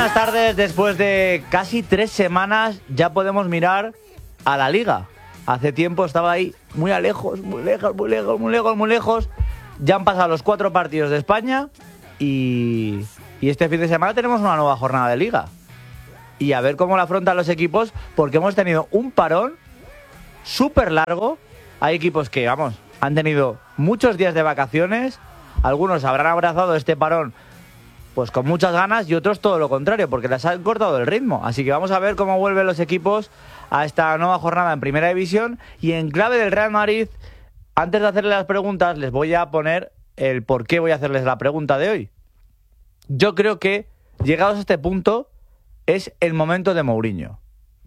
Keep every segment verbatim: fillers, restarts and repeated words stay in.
buenas tardes. Después de casi tres semanas ya podemos mirar a la Liga. Hace tiempo estaba ahí muy a lejos, muy lejos, muy lejos, muy lejos, muy lejos. Ya han pasado los cuatro partidos de España y, y este fin de semana tenemos una nueva jornada de Liga. Y a ver cómo la afrontan los equipos, porque hemos tenido un parón súper largo. Hay equipos que, vamos, han tenido muchos días de vacaciones. Algunos habrán abrazado este parón pues con muchas ganas y otros todo lo contrario, porque les han cortado el ritmo. Así que vamos a ver cómo vuelven los equipos a esta nueva jornada en Primera División. Y en clave del Real Madrid, antes de hacerles las preguntas, les voy a poner el por qué voy a hacerles la pregunta de hoy. Yo creo que, llegados a este punto, es el momento de Mourinho.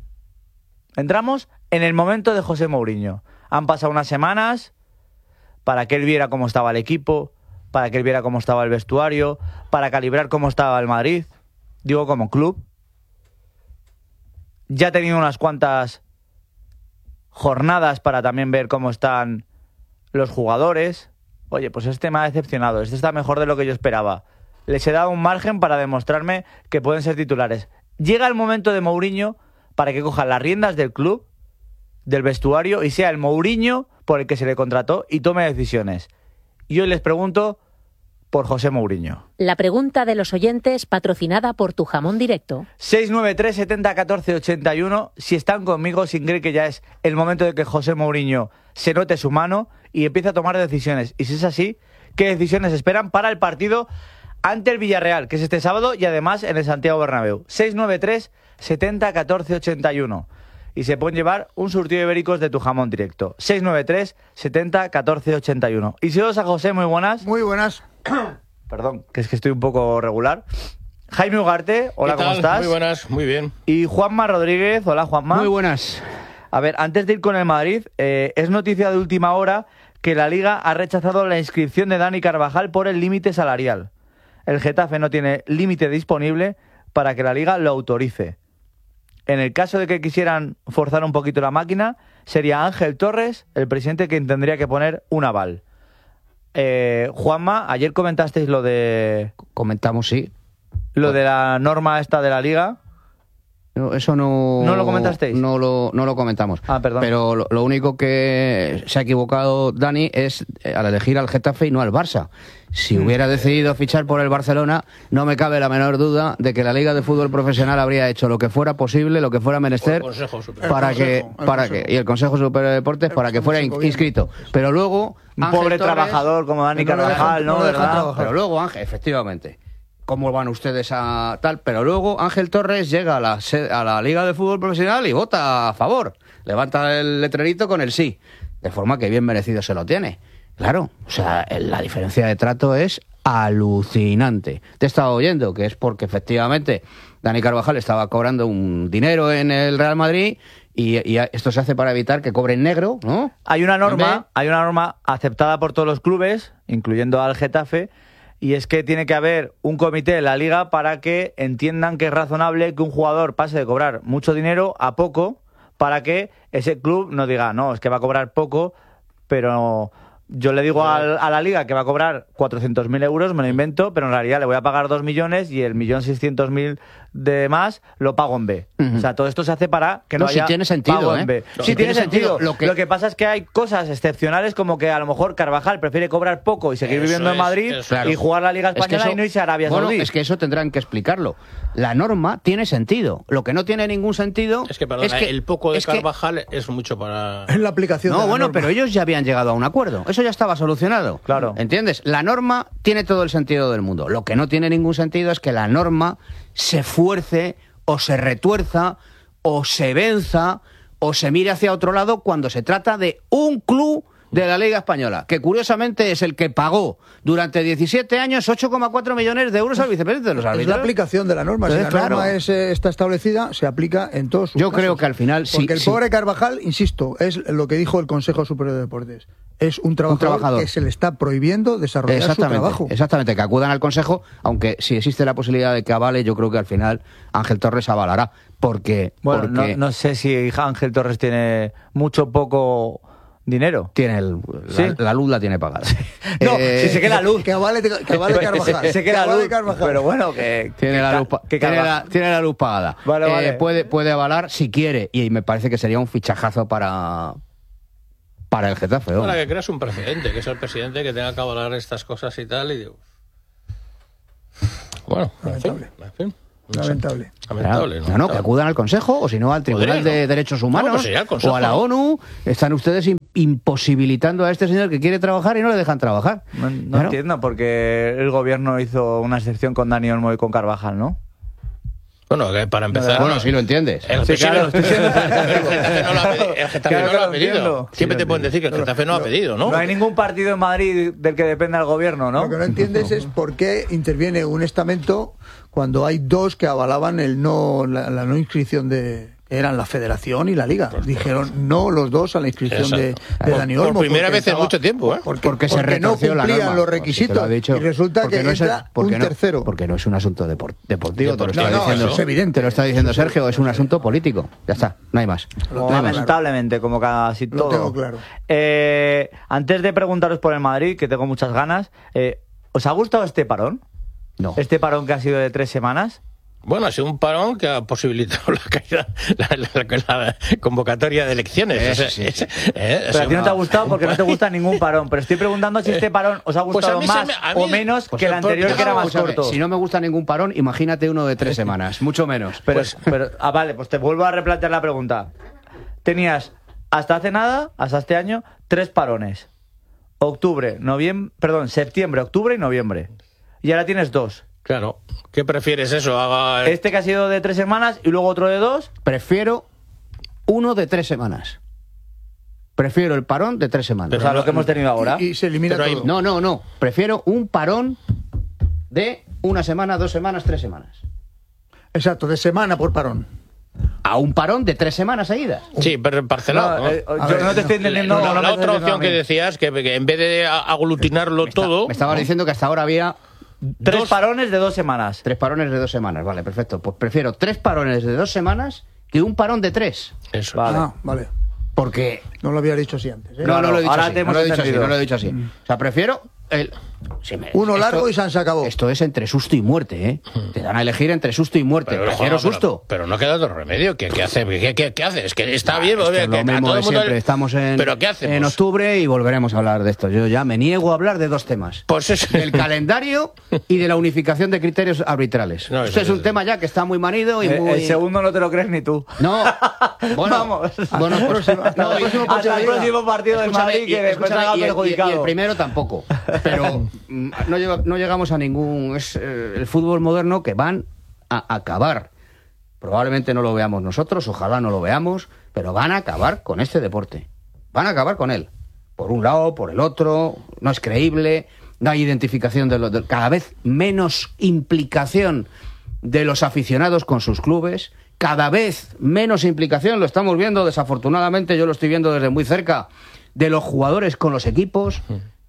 Entramos en el momento de José Mourinho. Han pasado unas semanas para que él viera cómo estaba el equipo, para que él viera cómo estaba el vestuario, para calibrar cómo estaba el Madrid, digo como club. Ya ha tenido unas cuantas jornadas para también ver cómo están los jugadores. Oye, pues este me ha decepcionado, este está mejor de lo que yo esperaba. Les he dado un margen para demostrarme que pueden ser titulares. Llega el momento de Mourinho para que coja las riendas del club, del vestuario, y sea el Mourinho por el que se le contrató y tome decisiones. Y hoy les pregunto por José Mourinho. La pregunta de los oyentes, patrocinada por Tu Jamón Directo. seis nueve tres, setenta, catorce, ochenta y uno. Si están conmigo, sin creer que ya es el momento de que José Mourinho se note su mano y empiece a tomar decisiones. Y si es así, ¿qué decisiones esperan para el partido ante el Villarreal, que es este sábado y además en el Santiago Bernabéu? seis nueve tres, setenta, catorce, ochenta y uno. Y se pueden llevar un surtido de ibéricos de Tu Jamón Directo. seis nueve tres, setenta, catorce, ochenta y uno. Y si os a José, muy buenas. Muy buenas. Perdón, que es que estoy un poco regular. Jaime Ugarte, hola, ¿qué tal? ¿Cómo estás? Muy buenas, muy bien. Y Juanma Rodríguez, hola Juanma. Muy buenas. A ver, antes de ir con el Madrid, eh, es noticia de última hora que la Liga ha rechazado la inscripción de Dani Carvajal por el límite salarial. El Getafe no tiene límite disponible para que la Liga lo autorice. En el caso de que quisieran forzar un poquito la máquina, sería Ángel Torres el presidente quien tendría que poner un aval. Eh, Juanma, ayer comentasteis lo de... Comentamos, sí. Lo de la norma esta de la Liga. No, eso no... ¿No lo comentasteis? No lo, no lo comentamos. Ah, perdón. Pero lo, lo único que se ha equivocado Dani es al elegir al Getafe y no al Barça. Si hubiera decidido fichar por el Barcelona, no me cabe la menor duda de que la Liga de Fútbol Profesional habría hecho lo que fuera posible, lo que fuera menester, para que, para que y el Consejo Superior de Deportes para que fuera inscrito. Pero luego un Ángel pobre Torres, trabajador como Dani no Carvajal, ¿no? no ¿Verdad? Pero luego Ángel, efectivamente. ¿Cómo van ustedes a tal? Pero luego Ángel Torres llega a la, a la Liga de Fútbol Profesional y vota a favor. Levanta el letrerito con el sí. De forma que bien merecido se lo tiene. Claro, o sea, la diferencia de trato es alucinante. Te he estado oyendo que es porque efectivamente Dani Carvajal estaba cobrando un dinero en el Real Madrid y, y esto se hace para evitar que cobre en negro, ¿no? Hay una norma, hay una norma aceptada por todos los clubes, incluyendo al Getafe, y es que tiene que haber un comité en la Liga para que entiendan que es razonable que un jugador pase de cobrar mucho dinero a poco, para que ese club no diga, no, es que va a cobrar poco, pero yo le digo al, a la Liga que va a cobrar cuatrocientos mil euros, me lo invento, pero en realidad le voy a pagar dos millones y el millón seiscientos mil de más lo pago en B. Uh-huh. O sea, todo esto se hace para que no, no haya si tiene sentido, pago ¿eh? en B. No, sí, si tiene, tiene sentido. sentido. Lo que... lo que pasa es que hay cosas excepcionales como que a lo mejor Carvajal prefiere cobrar poco y seguir Eso viviendo es, en Madrid eso, y claro. jugar la Liga Española es que eso, y no irse a Arabia bueno, Saudí. Es que eso tendrán que explicarlo. La norma tiene sentido. Lo que no tiene ningún sentido es que, perdona, es que el poco de es que, Carvajal es mucho para... En la aplicación No, de la bueno, norma. pero ellos ya habían llegado a un acuerdo. Eso ya estaba solucionado. Claro. ¿Entiendes? La norma tiene todo el sentido del mundo. Lo que no tiene ningún sentido es que la norma se fuerce o se retuerza o se venza o se mire hacia otro lado cuando se trata de un club de la Liga Española, que curiosamente es el que pagó durante diecisiete años ocho coma cuatro millones de euros al vicepresidente de los árbitros. Es la aplicación de la norma. Entonces, si la claro. norma es, eh, está establecida, se aplica en todos sus Yo casos. creo que al final sí. Porque el sí. pobre Carvajal, insisto, es lo que dijo el Consejo Superior de Deportes. Es un trabajador, Un trabajador. que se le está prohibiendo desarrollar su Exactamente, trabajo. exactamente, que acudan al Consejo, aunque si existe la posibilidad de que avale, yo creo que al final Ángel Torres avalará, porque... Bueno, porque... No, no sé si Ángel Torres tiene mucho poco dinero. Tiene el, Sí. la, la luz la tiene pagada. No, Eh, si se queda la luz. Que vale, que vale Carvajal. Se queda Que la vale luz. Carvajal. Pero bueno, que. Tiene que la, ca- luz, pa- que tiene, la, Carvajal. tiene la luz pagada. Vale, Eh, vale. Puede, puede avalar si quiere. Y me parece que sería un fichajazo para, para el Getafe. Para hombre. que creas un precedente, que es el presidente que tenga que avalar estas cosas y tal. Y digo... Bueno, en fin, Lamentable. en fin. No sé. Lamentable. Lamentable, Claro. No, no, que acudan al Consejo o si no al Tribunal Podría, de ¿no? Derechos No, Humanos pues sería el Consejo, o a la ¿no? ONU. Están ustedes im- imposibilitando a este señor que quiere trabajar y no le dejan trabajar. No, no Claro. entiendo, porque el gobierno hizo una excepción con Dani Olmo y con Carvajal, ¿no? Bueno, que para empezar... Bueno, sí lo entiendes. El, Sí, sí, claro, el- estoy siendo- el Getafe no lo ha pedido. El Getafe Claro no que lo ha lo pedido. entiendo. Siempre Sí, te lo pueden decir que el Getafe no ha pedido, ¿no? No hay ningún partido en Madrid del que dependa el gobierno, ¿no? Lo que no entiendes es por qué interviene un estamento cuando hay dos que avalaban el no la, la no inscripción de que eran la Federación y la Liga. Dijeron no los dos a la inscripción de, Exacto. de Por- Dani por Olmo. primera porque vez en estaba- mucho tiempo, ¿eh? Porque, Porque se porque no retorció la cumplían norma. los Pues sí, te requisitos. lo ha dicho. Y resulta Porque que no es- entra porque un no- tercero. Porque no es un asunto depor- deportivo, te lo está No, no, diciendo. eso es evidente. Te lo está diciendo Sergio, es un asunto político. Ya está, no hay más. Lo No hay más. Lamentablemente, como casi Lo todo. tengo claro. Eh, antes de preguntaros por el Madrid, que tengo muchas ganas, eh, ¿os ha gustado este parón? No. Este parón que ha sido de tres semanas. Bueno, ha sido un parón que ha posibilitado la caída, la, la- la convocatoria de elecciones. Eh, O sea, sí, es- sí. eh, Pero ha a sido ti no te una- ha gustado porque no te gusta ningún parón. Pero estoy preguntando si este parón os ha Pues a gustado mí se más me- a mí- o menos pues que el por- anterior, que era más Escúchame, corto. Si no me gusta ningún parón, imagínate uno de tres semanas, mucho menos. Pero, Pues- pero, ah, vale, pues te vuelvo a replantear la pregunta. Tenías hasta hace nada, hasta este año, tres parones. Octubre, noviembre, perdón, septiembre, octubre y noviembre. Y ahora tienes dos. Claro. ¿Qué prefieres eso? Haga... Este que ha sido de tres semanas y luego otro de dos. Prefiero uno de tres semanas. Prefiero el parón de tres semanas. O sea, lo que hemos tenido ahora. Y, y se elimina Pero hay- todo. No, no, no. Prefiero un parón de una semana, dos semanas, tres semanas. Exacto, de semana por parón. A un parón de tres semanas seguidas. Sí, pero parcelado. No, ¿no? eh, yo A ver, no te estoy no. entendiendo. La- no la me estás otra entendiendo opción a mí. que decías, que, que en vez de a- aglutinarlo todo... Me estabas diciendo que hasta ahora había Tres dos- parones de dos semanas. tres parones de dos semanas. Vale, perfecto. Pues prefiero tres parones de dos semanas que un parón de tres. Eso. Vale. Ah, vale. Porque No lo había dicho así antes. ¿eh? No, no Claro, lo he dicho ahora así. te No hemos lo he dicho así. entendido. No lo he dicho así. O sea, prefiero el. si me- Uno esto- largo y se se acabó. Esto es entre susto y muerte, ¿eh? Te dan a elegir entre susto y muerte. Pero, Prefiero joder, susto. Pero, pero no queda otro remedio. ¿Qué, qué hace? ¿Qué, qué, qué hace? Es que está bien. Esto oye, es que lo a mismo todo de el mundo siempre. le- Estamos en, ¿Pero qué hacemos? en octubre y volveremos a hablar de esto. Yo ya me niego a hablar de dos temas. Pues es... Del calendario y de la unificación de criterios arbitrales. No, Esto eso es un es- tema ya que está muy manido y Eh, muy... El segundo no te lo crees ni tú. No, bueno, Vamos. bueno, pues, no, el próximo y- partido Hasta el de Liga. próximo partido del Escúchame, Madrid y- que después escúchame, salga y el- y- perjudicado. y el primero tampoco. Pero mm, no, llega- no llegamos a ningún... Es eh, el fútbol moderno que van a acabar. Probablemente no lo veamos nosotros, ojalá no lo veamos, pero van a acabar con este deporte. Van a acabar con él. Por un lado, por el otro, no es creíble, no hay identificación de los... de- cada vez menos implicación de los aficionados con sus clubes, cada vez menos implicación, lo estamos viendo desafortunadamente, yo lo estoy viendo desde muy cerca, de los jugadores con los equipos.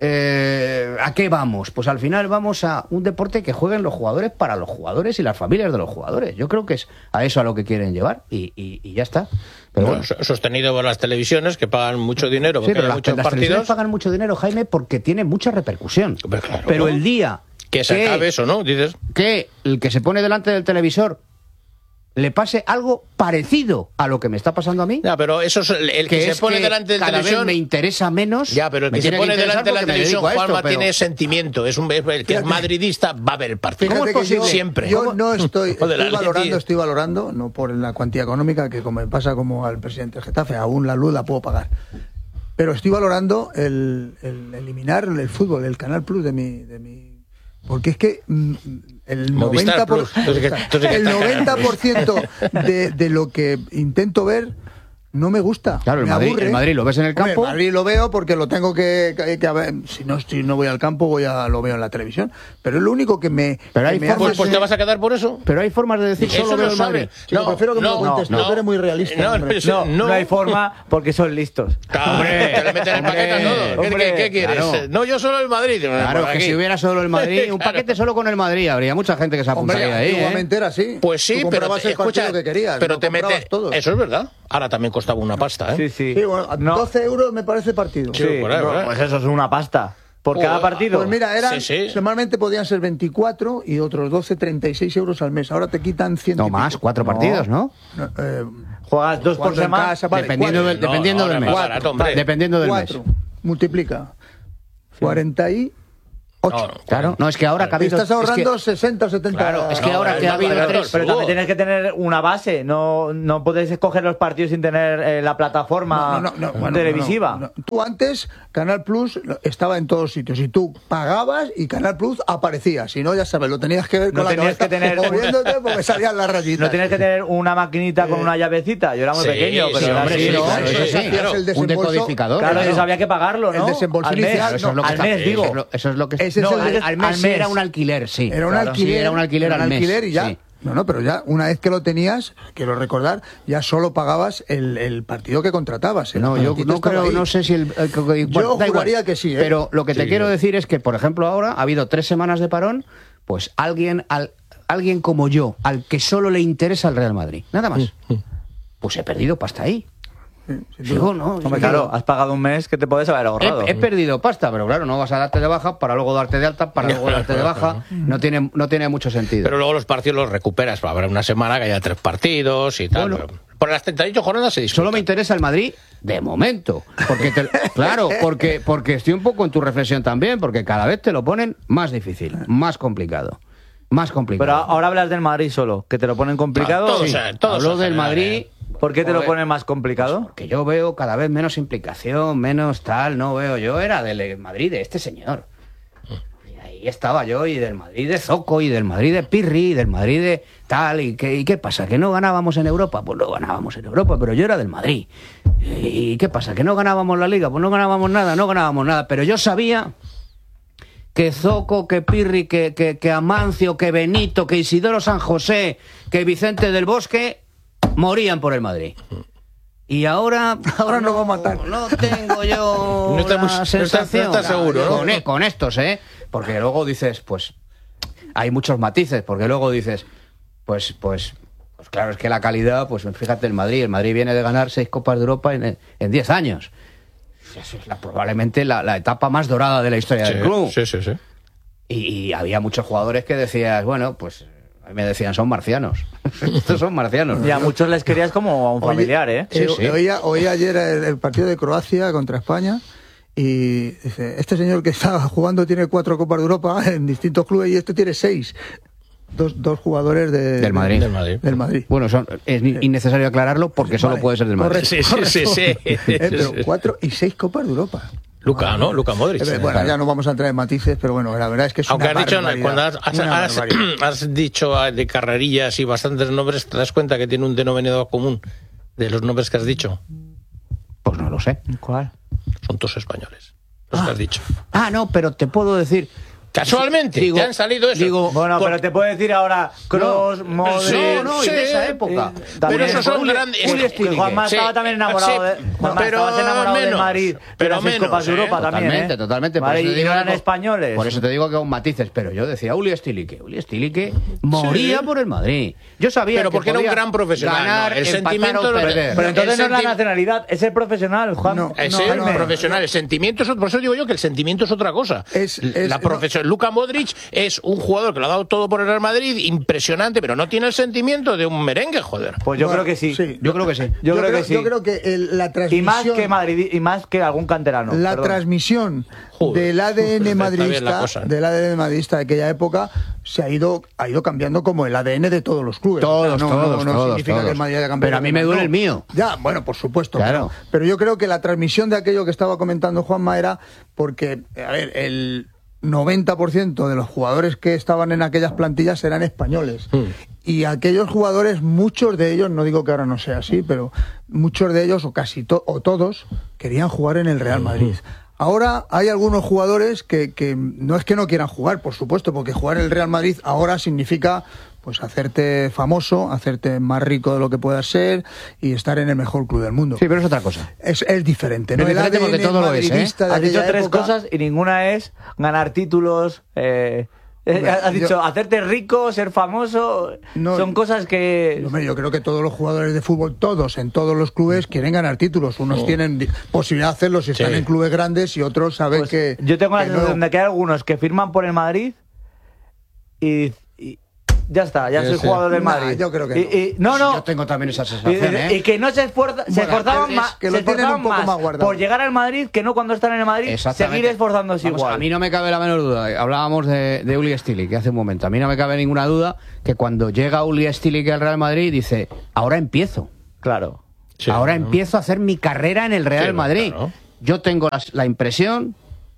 Eh, ¿A qué vamos? Pues al final vamos a un deporte que jueguen los jugadores para los jugadores y las familias de los jugadores. Yo creo que es a eso a lo que quieren llevar y, y- y ya está. Pero Bueno, bueno. so- sostenido por las televisiones que pagan mucho dinero Sí, porque pero hay las, muchos las televisiones partidos. pagan mucho dinero, Jaime, porque tiene mucha repercusión. Hombre, claro. Pero el día Que se acabe eso, ¿no? Dices. que el que se pone delante del televisor le pase algo parecido a lo que me está pasando a mí, Ya, pero eso es el, el que, se es pone que delante del cada televisión. vez me interesa menos. Ya, pero el me que se tiene pone interesar delante de la porque me televisión, dedico a esto, Juanma, pero- tiene sentimiento. Es un, el que es Fíjate. madridista va a ver el partido. Fíjate ¿Cómo es que yo, posible? Siempre. yo no estoy, O de la estoy Atleti. valorando, estoy valorando, no por la cuantía económica que como me pasa como al presidente del Getafe, aún la luz la puedo pagar. Pero estoy valorando el, el eliminar el fútbol, el Canal Plus de mi, de mi porque es que mm, el Movistar noventa por Plus. Entonces, ¿qué- entonces, ¿qué el está? noventa por ciento de, de lo que intento ver no me gusta. Claro, el me Madrid- aburre. el Madrid lo ves en el Hombre, campo. el Madrid lo veo porque lo tengo que, que- que a ver, si no si no voy al campo voy a lo veo en la televisión, pero es lo único que me, Pero que hay me formas- Pues, hace pues te ser- vas a quedar por eso. Pero hay formas de decir Eso solo lo veo el sabe. Madrid. Chico, prefiero que me lo cuentes tú, que eres muy realista, No, hombre. eso- No, no, no. hay forma porque son listos. Claro, Hombre, te le meten el paquete a hombre, todo. ¿Qué, hombre, qué- qué quieres? claro. No, yo solo el Madrid. Claro, Por que aquí. si hubiera solo el Madrid, un Claro. paquete solo con el Madrid, habría mucha gente que se Hombre, apuntaría ahí. ¿eh? antiguamente era así. Pues sí, Tú pero comprabas te, el partido escucha, que querías, pero no te comprabas mete, todos. eso es verdad. Ahora también con costaba una pasta, ¿eh? Sí, sí. Sí, bueno, a No. doce euros me parece partido. Sí, Sí, por ahí, no, por ahí. pues eso es una pasta. ¿Por Oh, cada partido? Pues mira, eran, Sí, sí. normalmente podían ser veinticuatro y otros doce, treinta y seis euros al mes. Ahora te quitan cien. No más, cuatro No. partidos, ¿no? No, eh, Juegas dos por cuatro en semana. casa, vale, dependiendo cuatro. del, dependiendo No, del ahora mes. es más barato, hombre. Dependiendo del Cuatro. mes. Multiplica. cuarenta y ocho. No, no, Claro, no, es que ahora que ha habido- Estás ahorando es que- sesenta o setenta. Claro, es que No, ahora es que ha más habido barato, tres... Pero Hugo. también tienes que tener una base. No, no puedes escoger los partidos sin tener eh, la plataforma No, no, no, bueno, televisiva. no, no. Tú antes, Canal Plus estaba en todos sitios y tú pagabas y Canal Plus aparecía. Si no, ya sabes, lo tenías que ver No con la tenías cabeza que tener- moviéndote porque salían las rayitas. No tienes que tener una maquinita con Eh, una llavecita. Yo era muy sí, pequeño, pero sí, era hombre, así, sí, ¿no? claro, eso sí, sí, hacías claro. el Un desembolso. decodificador. Claro, claro. eso había que pagarlo, ¿no? El desembolso Al mes. inicial, Eso es lo que al está- mes, digo. Eso es lo, eso es lo que... Ese es no, el de- al, al mes, al mes. era un alquiler, sí. Era un Claro. alquiler. Sí, era un alquiler era al un mes. alquiler y ya. sí. No, no, pero ya una vez que lo tenías, quiero recordar, ya solo pagabas el, el partido que contratabas. El No, yo aparatito no estaba creo, ahí. no sé si el... el- el- Yo bueno, da igual. juraría que sí, ¿eh? Pero lo que te Sí. quiero decir es que, por ejemplo, ahora ha habido tres semanas de parón, pues alguien, al, alguien como yo, al que solo le interesa el Real Madrid, nada más, pues he perdido pasta ahí. Digo, no, Hombre, digo, claro, has pagado un mes que te puedes haber ahorrado. He, he perdido pasta, pero claro, no vas a darte de baja para luego darte de alta, para luego darte de baja. No tiene, no tiene mucho sentido. Pero luego los partidos los recuperas. Habrá una semana que haya tres partidos y tal. Bueno. pero por las treinta y ocho jornadas se disfruta. Solo me interesa el Madrid de momento. Porque te- claro, porque, porque estoy un poco en tu reflexión también, porque cada vez te lo ponen más difícil, más complicado. Más complicado. Pero ahora hablas del Madrid solo, que te lo ponen complicado. Ah, todo Sí. se- todo Hablo se del genera, Madrid. ¿eh? ¿Por qué te lo Joder. ponen más complicado? Porque yo veo cada vez menos implicación, menos tal, no veo. Yo era del Madrid de este señor. Y ahí estaba yo, y del Madrid de Zoco, y del Madrid de Pirri, y del Madrid de tal. ¿Y qué, y qué pasa? ¿Que no ganábamos en Europa? Pues no ganábamos en Europa, pero yo era del Madrid. ¿Y qué pasa? ¿Que no ganábamos la Liga? Pues no ganábamos nada, no ganábamos nada. Pero yo sabía que Zoco, que Pirri, que, que, que Amancio, que Benito, que Isidoro San José, que Vicente del Bosque morían por el Madrid. Y ahora... Ahora nos va a matar. No tengo yo No está la muy- no está- sensación. no está seguro, ¿no? Con, con estos, ¿eh? Porque luego dices, pues... Hay muchos matices, porque luego dices, pues... pues pues claro, es que la calidad, pues fíjate el Madrid. El Madrid viene de ganar seis Copas de Europa en, en diez años. Eso es la, probablemente la, la etapa más dorada de la historia Sí, del club. sí, sí, sí. Y, y había muchos jugadores que decías, bueno, pues a mí me decían, son marcianos. Estos son marcianos. Y a muchos les querías como a un Oye, familiar, ¿eh? Sí, eh, sí. Oía, oía ayer el, el partido de Croacia contra España y dice, este señor que está jugando tiene cuatro Copas de Europa en distintos clubes y este tiene seis. Dos, dos jugadores de- Del Madrid. Del Madrid. del Madrid. Bueno, son, es ni- innecesario aclararlo porque solo Vale, puede ser del Madrid. correcto, Sí, sí, sí, correcto. sí. Eh, pero cuatro y seis Copas de Europa. Luca, ¿no? Luca Modric. Eh, bueno, ya no vamos a entrar en matices, pero bueno, la verdad es que es Aunque una has dicho, barbaridad, cuando has, has- una has- barbaridad. has dicho ah, de carrerillas y bastantes nombres, ¿te das cuenta que tiene un denominador común de los nombres que has dicho? Pues no lo sé. ¿Cuál? Son todos españoles, los que has dicho. Ah, no, pero te puedo decir... Casualmente, Digo- te han salido eso. digo, Bueno, Por- pero te puedo decir ahora Kroos, Modric... Sí, No, no, y sí, de esa época. eh, Pero también esos son Julio- grandes. Julio es- Stilique. Juanma sí, estaba también enamorado sí, de... Juanma, pero estabas enamorado de menos, Madrid. pero de las seis menos, Copas de ¿eh? Europa también, Totalmente, ¿eh? totalmente. Por Vale, eso te y digo no eran que- españoles. Por eso te digo que con matices, pero yo decía Uli Stilique. Uli Stilique moría Sí. por el Madrid. Yo sabía Pero que porque era un podía gran profesional, ganar, ¿no? El empatar sentimiento o lo- perder. Pero entonces El no es la senti- nacionalidad, es el profesional, Juan. No, Es no, el no. profesional, el sentimiento es otro. Por eso digo yo que el sentimiento es otra cosa. Es- es- la profesión. Luka Modric es un jugador que lo ha dado todo por el Real Madrid, impresionante, pero no tiene el sentimiento de un merengue, joder. Pues yo Bueno, creo que sí. Yo creo que sí. Yo, creo, que sí. Yo creo que el- la Y transmisión... más que Madrid y más que algún canterano. La perdón. transmisión Joder, del A D N está bien la madridista, cosa, ¿eh? del A D N madridista de aquella época se ha ido ha ido cambiando como el A D N de todos los clubes. Todos, no, todos, no, no todos, significa todos. que el Madrid haya cambiado. Pero a mí me duele no. el mío. Ya, bueno, por supuesto. Claro. Pero, pero yo creo que la transmisión de aquello que estaba comentando Juanma era porque, a ver, el noventa por ciento de los jugadores que estaban en aquellas plantillas eran españoles. Y aquellos jugadores, muchos de ellos, no digo que ahora no sea así, pero muchos de ellos, o casi to- o todos, querían jugar en el Real Madrid. Ahora hay algunos jugadores que, que no es que no quieran jugar, por supuesto, porque jugar en el Real Madrid ahora significa pues hacerte famoso, hacerte más rico de lo que puedas ser y estar en el mejor club del mundo. Sí, pero es otra cosa. Es, es diferente, ¿no? Es diferente El A D N porque todo lo es, ¿eh? madridista de Has dicho aquella tres época- cosas y ninguna es ganar títulos, eh, Eh, Has dicho, yo- hacerte rico, ser famoso, No, son cosas que... Hombre, yo creo que todos los jugadores de fútbol, todos, en todos los clubes, quieren ganar títulos. Unos tienen di- posibilidad de hacerlo si están Sí. en clubes grandes y otros saben Pues que... yo tengo la que sensación no. de que hay algunos que firman por el Madrid y, y ya está, ya Sí, soy sí. jugador del Nah, Madrid. yo creo que Y- y- no, no. Yo tengo también esa Y, sensación, ¿eh? y que no se, esfuerza, se Bueno, esforzaban es más, que lo se tienen un esforzaban poco más más guardado. por llegar al Madrid que no cuando están en el Madrid, Exactamente. seguir esforzándose Vamos, igual. A mí no me cabe la menor duda. Hablábamos de, de Uli Stilik hace un momento. A mí no me cabe ninguna duda que cuando llega Uli Stilik al Real Madrid dice, ahora empiezo. Claro. Sí, ahora ¿no? empiezo a hacer mi carrera en el Real Sí, Madrid. claro. Yo tengo la, la impresión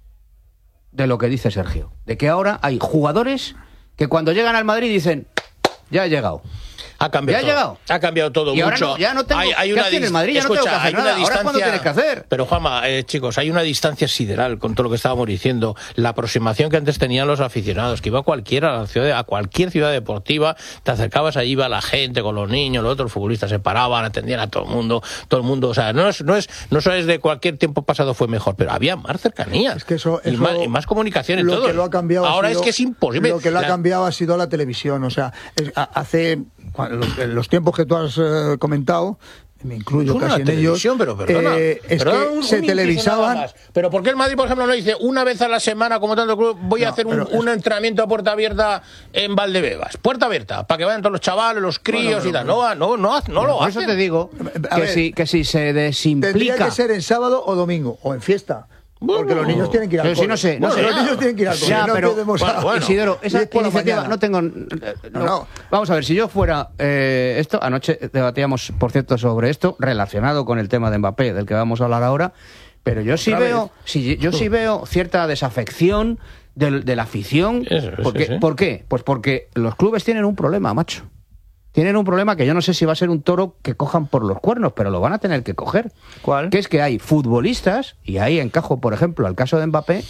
de lo que dice Sergio. De que ahora hay jugadores que cuando llegan al Madrid dicen, ya he llegado. Ha cambiado ¿Ya ha todo. llegado? Ha cambiado todo Y ahora mucho. no- ya no tengo- hay, hay ¿qué una hace en el dis- Madrid? Ya no tengo Escucha, que hacer hay una nada. Ahora es cuando distancia- tienes que hacer. Pero Juanma, eh, chicos, hay una distancia sideral con todo lo que estábamos diciendo. La aproximación que antes tenían los aficionados, que iba cualquiera a la ciudad, a cualquier ciudad deportiva, te acercabas allí, iba la gente con los niños, los otros futbolistas se paraban, atendían a todo el mundo, todo el mundo, o sea, no es, no es, no es de cualquier tiempo pasado fue mejor, pero había más cercanía. Es que eso, y, eso- más, y más comunicación en lo todo. que lo ha cambiado ha Ahora sido- es que es imposible. Lo que lo ha La- cambiado ha sido la televisión. O sea, es- a- hace cuando- los, en los tiempos que tú has eh, comentado, me incluyo Una casi en ellos. televisión, pero perdona, eh, es perdona, que un- un se inciso televisaban. nada más. Pero ¿por qué el Madrid, por ejemplo, no dice una vez a la semana, como tanto club, voy a No, hacer un, pero es- un entrenamiento a puerta abierta en Valdebebas? Puerta abierta, para que vayan todos los chavales, los críos Bueno, y tal. pero- No, no, no, no lo Por eso hacen. te digo A que ver, si, que si se Tendría desimplica... que ser en sábado o domingo, o en fiesta. Porque los niños tienen que ir al Pero si cole. no sé, no Bueno, sé. los niños tienen que ir al cole. Ya, no pero- podemos bueno, a- bueno. Isidoro, y esa es por la iniciativa mañana. no tengo... No, no. Vamos a ver, si yo fuera... eh, esto anoche debatíamos, por cierto, sobre esto, relacionado con el tema de Mbappé, del que vamos a hablar ahora, pero yo sí Otra veo, vez. sí, yo sí veo cierta desafección del- de, la afición. Eso, sí, porque, sí. ¿Por qué? Pues porque los clubes tienen un problema, macho. Tienen un problema que yo no sé si va a ser un toro que cojan por los cuernos, pero lo van a tener que coger. ¿Cuál? Que es que hay futbolistas, y ahí encajo, por ejemplo, al caso de Mbappé,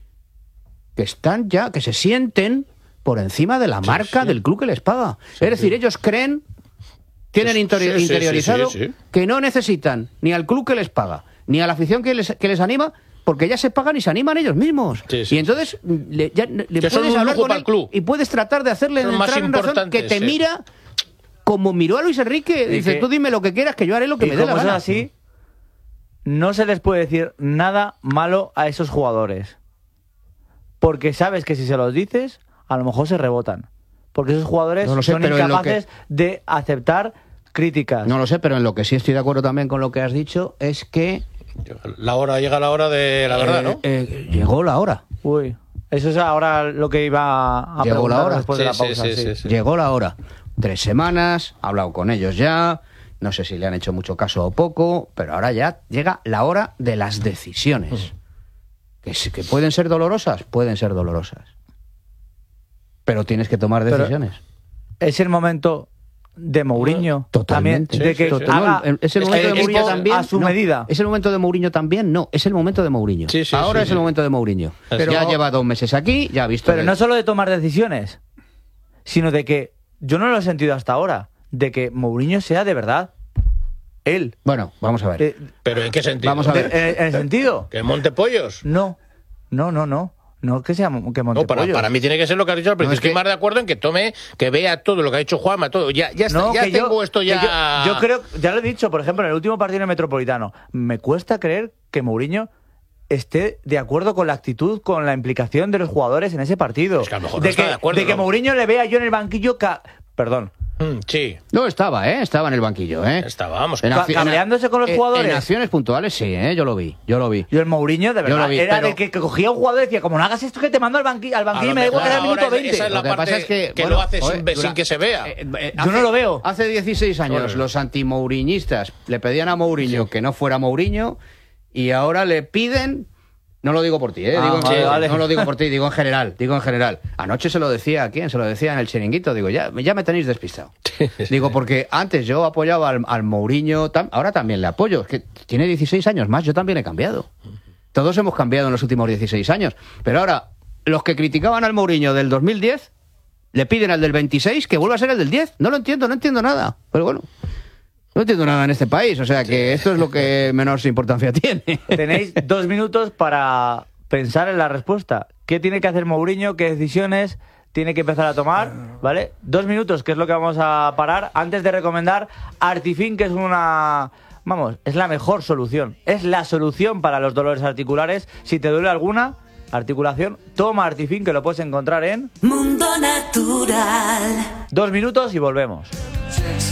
que están ya, que se sienten por encima de la marca del club que les paga. es decir, ellos creen, tienen Sí, interior- sí, sí, interiorizado, sí, sí. que no necesitan ni al club que les paga, ni a la afición que les, que les anima, porque ya se pagan y se animan ellos mismos. Sí, sí, y entonces le, ya- le Que son puedes un hablar lujo con para él el club. y puedes tratar de hacerle Son más entrar en razón, importantes, que te sí. mira como miró a Luis Enrique. Y Dice, que- tú dime lo que quieras, que yo haré lo que Y me dé la como eso es gana. así, no se les puede decir nada malo a esos jugadores. Porque sabes que si se los dices, a lo mejor se rebotan. Porque esos jugadores No lo sé, son pero en lo incapaces de aceptar críticas. No lo sé, pero en lo que sí estoy de acuerdo también con lo que has dicho es que La hora, llega la hora de la verdad, eh, ¿no? eh, llegó la hora. Uy, eso es ahora lo que iba a Llegó la preguntar hora. después de la Sí, sí, pausa. sí, sí. sí, sí. Llegó la hora. Tres semanas, he hablado con ellos ya, no sé si le han hecho mucho caso o poco, pero ahora ya llega la hora de las decisiones. Que, sí- que pueden ser dolorosas, pueden ser dolorosas. Pero tienes que tomar Pero- decisiones. Es el momento de Mourinho Totalmente. también, de que Sí, sí, sí. haga No, es el momento el de Mourinho equipo también. a su no. medida. ¿Es el momento de Mourinho también? No, es el momento de Mourinho. Sí, sí, Ahora sí, es sí. el momento de Mourinho. Pero- ya lleva dos meses aquí, ya ha visto. Pero que- no solo de tomar decisiones, sino de que yo no lo he sentido hasta ahora, de que Mourinho sea de verdad él. Bueno, vamos a ver. Eh, ¿Pero en qué sentido? Vamos a ver. de- en, en el sentido, ¿Que monte pollos? no, no, no, no, no que sea que No, para, Montepollo. para mí tiene que ser lo que has dicho al principio. No, es Estoy que- más de acuerdo en que tome, que vea todo lo que ha hecho Juanma, todo. Ya, ya, está, No, ya que tengo yo- esto que ya. Yo, yo creo, ya lo he dicho, por ejemplo, en el último partido en el Metropolitano, me cuesta creer que Mourinho esté de acuerdo con la actitud, con la implicación de los jugadores en ese partido. Es que a lo mejor no de está que, de acuerdo, de que ¿no? Mourinho le vea yo en el banquillo, ca- perdón, Mm, sí, No, estaba, ¿eh? Estaba en el banquillo, ¿eh? estábamos. En Ca- acci- cabreándose con los en- jugadores. En acciones puntuales, sí, ¿eh? Yo lo vi, yo lo vi. yo el Mourinho de Yo lo verdad vi, era pero- de que, que cogía a un jugador y decía, como no hagas esto que te mando al banquillo, al A banquillo lo y me da igual que mejor sea el minuto ahora esa- veinte. esa es la Lo que parte pasa es que, que bueno, lo hace joder, sin, dura- sin que se vea. Eh, eh, Yo no lo veo. Hace dieciséis años Joder. los antimouriñistas le pedían a Mourinho que no fuera Mourinho y ahora le piden... No lo digo por ti, ¿eh? Ah, Digo en- vale, vale. No lo digo por ti, digo en general, digo en general. Anoche se lo decía a quién, se lo decía en el chiringuito, digo, ya, ya me tenéis despistado. Digo, porque antes yo apoyaba al, al Mourinho, tam- ahora también le apoyo, es que tiene dieciséis años más, yo también he cambiado. Todos hemos cambiado en los últimos dieciséis años, pero ahora los que criticaban al Mourinho del dos mil diez le piden al del veintiséis que vuelva a ser el del diez. No lo entiendo, no entiendo nada, pero bueno. No entiendo nada en este país, o sea que esto es lo que menos importancia tiene. Tenéis dos minutos para pensar en la respuesta. ¿Qué tiene que hacer Mourinho? ¿Qué decisiones? tiene que empezar a tomar, ¿vale? Dos minutos, que es lo que vamos a parar, antes de recomendar Artifin, que es una... Vamos, es la mejor solución. Es la solución para los dolores articulares. Si te duele alguna articulación, toma Artifin, que lo puedes encontrar en... Mundo Natural. Dos minutos y volvemos.